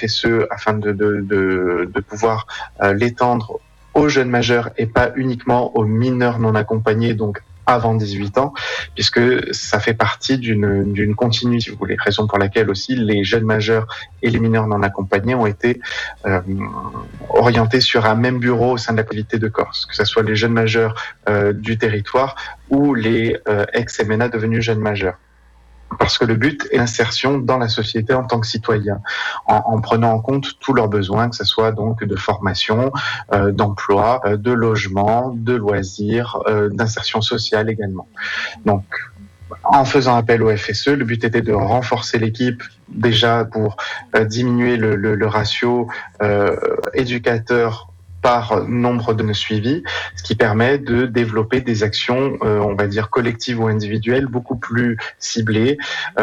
FSE afin de pouvoir l'étendre aux jeunes majeurs et pas uniquement aux mineurs non accompagnés, donc avant 18 ans, puisque ça fait partie d'une continuité, si vous voulez, raison pour laquelle aussi les jeunes majeurs et les mineurs non accompagnés ont été orientés sur un même bureau au sein de la collectivité de Corse, que ce soit les jeunes majeurs du territoire ou les ex-MNA devenus jeunes majeurs. Parce que le but est l'insertion dans la société en tant que citoyen, en prenant en compte tous leurs besoins, que ce soit donc de formation, d'emploi, de logement, de loisirs, d'insertion sociale également. Donc, en faisant appel au FSE, le but était de renforcer l'équipe déjà pour diminuer le ratio éducateur par nombre de nos suivis, ce qui permet de développer des actions, on va dire collectives ou individuelles, beaucoup plus ciblées,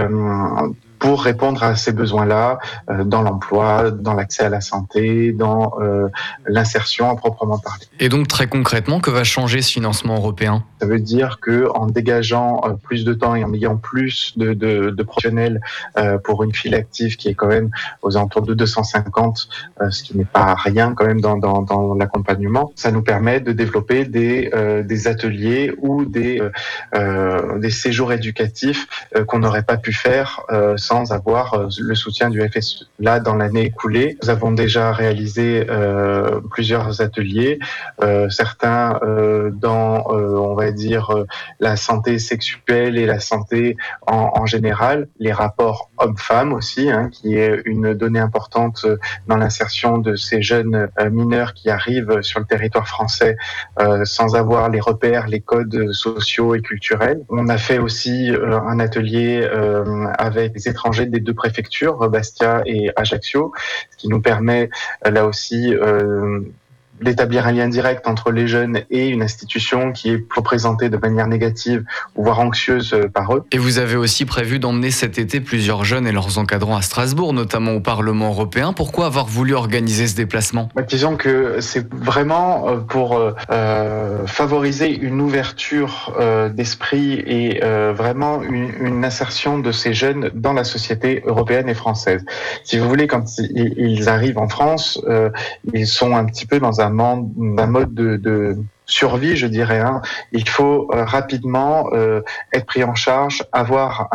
pour répondre à ces besoins-là dans l'emploi, dans l'accès à la santé, dans l'insertion à proprement parler. Et donc très concrètement, que va changer ce financement européen ? Ça veut dire que en dégageant plus de temps et en ayant plus de professionnels pour une file active qui est quand même aux alentours de 250, ce qui n'est pas rien quand même dans l'accompagnement, ça nous permet de développer des ateliers ou des séjours éducatifs qu'on n'aurait pas pu faire sans avoir le soutien du FSE. Là, dans l'année écoulée, nous avons déjà réalisé plusieurs ateliers, certains dans, on va dire, la santé sexuelle et la santé en général, les rapports hommes-femmes aussi, qui est une donnée importante dans l'insertion de ces jeunes mineurs qui arrivent sur le territoire français sans avoir les repères, les codes sociaux et culturels. On a fait aussi un atelier avec les étrangers des deux préfectures, Bastia et Ajaccio, ce qui nous permet là aussi d'établir un lien direct entre les jeunes et une institution qui est représentée de manière négative ou voire anxieuse par eux. Et vous avez aussi prévu d'emmener cet été plusieurs jeunes et leurs encadrants à Strasbourg, notamment au Parlement européen. Pourquoi avoir voulu organiser ce déplacement ? Disons que c'est vraiment pour favoriser une ouverture d'esprit et vraiment une insertion de ces jeunes dans la société européenne et française. Si vous voulez, quand ils arrivent en France, ils sont un petit peu dans un mode de survie, je dirais. Il faut rapidement être pris en charge, avoir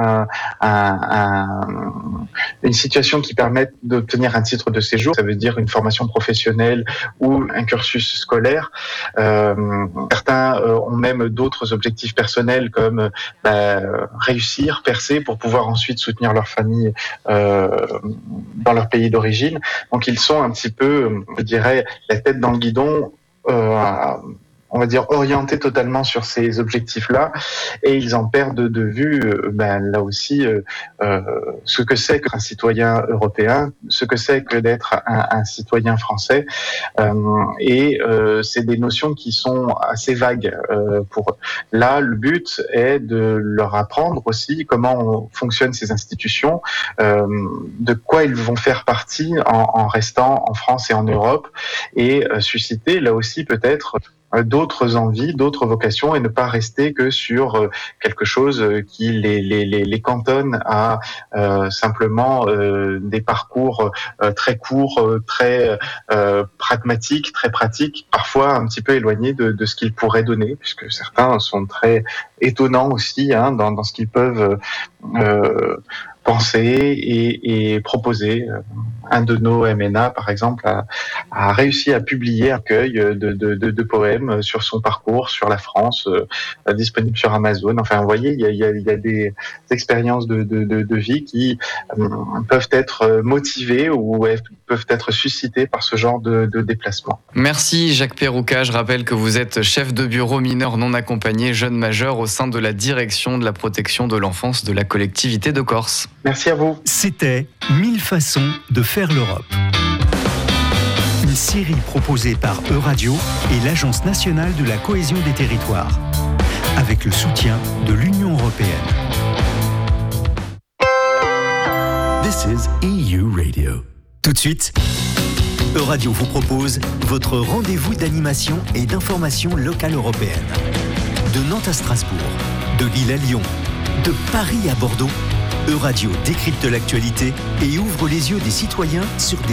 une situation qui permette d'obtenir un titre de séjour. Ça veut dire une formation professionnelle ou un cursus scolaire. Certains ont même d'autres objectifs personnels comme réussir, percer pour pouvoir ensuite soutenir leur famille dans leur pays d'origine. Donc ils sont un petit peu, je dirais, la tête dans le guidon, on va dire orientés totalement sur ces objectifs-là, et ils en perdent de vue là aussi ce que c'est qu'un citoyen européen, ce que c'est que d'être un citoyen français, et c'est des notions qui sont assez vagues pour eux. Là, le but est de leur apprendre aussi comment fonctionnent ces institutions, de quoi ils vont faire partie en restant en France et en Europe, et susciter là aussi peut-être d'autres envies, d'autres vocations, et ne pas rester que sur quelque chose qui les cantonne à simplement des parcours très courts, très pragmatiques, très pratiques, parfois un petit peu éloignés de ce qu'ils pourraient donner, puisque certains sont très étonnants aussi dans ce qu'ils peuvent penser et proposer. Un de nos MNA, par exemple, a réussi à publier un recueil de poèmes sur son parcours, sur la France, disponible sur Amazon. Enfin, vous voyez, il y a des expériences de vie qui peuvent être motivées ou peuvent être suscitées par ce genre de déplacement. Merci Jacques Perroucat. Je rappelle que vous êtes chef de bureau mineurs non accompagnés, jeunes majeurs au sein de la direction de la protection de l'enfance de la collectivité de Corse. Merci à vous. C'était 1000 façons de faire l'Europe. Une série proposée par Euradio et l'Agence nationale de la cohésion des territoires, avec le soutien de l'Union européenne. This is EU Radio. Tout de suite, Euradio vous propose votre rendez-vous d'animation et d'information locale européenne. De Nantes à Strasbourg, de Lille à Lyon, de Paris à Bordeaux, Euradio décrypte l'actualité et ouvre les yeux des citoyens sur des